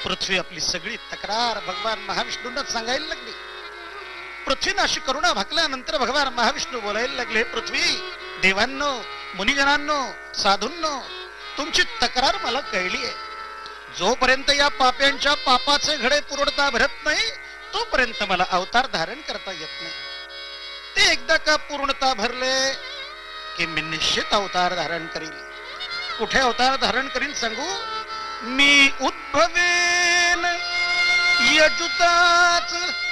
पृथ्वी आपली सगळी तक्रार भगवान महाविष्णूंनाच सांगायला लागली. पृथ्वीनं अशी करुणा भाकल्यानंतर भगवान महाविष्णू बोलायला लागले, पृथ्वी, देवांनो, मुनिजनांनो, साधूंनो, तुमची तक्रार मला कळली आहे. जोपर्यंत या पाप्यांच्या पापाचे घडे पूर्णता भरत नाही तोपर्यंत मला अवतार धारण करता येत नाही. ते एकदा का पूर्णता भरले की मी निश्चित अवतार धारण करील. कुठे अवतार धारण करीन सांगू? मी उद्भवेन यजुताच